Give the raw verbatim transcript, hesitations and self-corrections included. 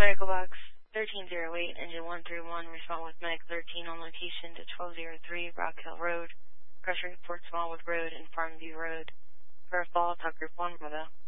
Medical Box thirteen oh eight, Engine one three one, respond with Medic thirteen on location to twelve oh three Rock Hill Road, pressure report Smallwood Road and Farmview Road. For a fall, talk group one, brother.